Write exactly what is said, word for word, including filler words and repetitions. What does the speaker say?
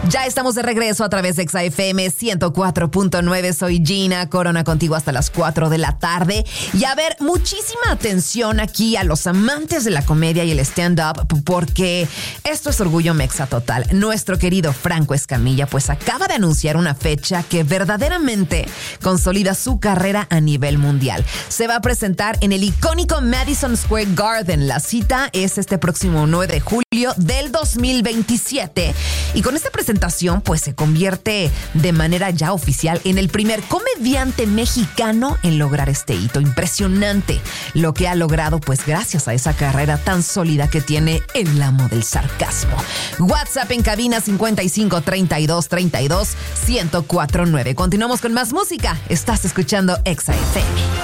Ya estamos de regreso a través de Exa F M ciento cuatro punto nueve. Soy Gina Corona contigo hasta las cuatro de la tarde. Y a ver, muchísima atención aquí a los amantes de la comedia y el stand-up, porque esto es orgullo mexa total. Nuestro querido Franco Escamilla pues acaba de anunciar una fecha que verdaderamente consolida su carrera a nivel mundial. Se va a presentar en el icónico Madison Square Garden. La cita es este próximo nueve de julio del dos mil veintisiete. Y con esta presentación pues se convierte de manera ya oficial en el primer comediante mexicano en lograr este hito. Impresionante lo que ha logrado pues gracias a esa carrera tan sólida que tiene el amo del sarcasmo. WhatsApp en cabina cincuenta y cinco, treinta y dos, treinta y dos, ciento cuatro nueve. Continuamos con más música. Estás escuchando Exa F M.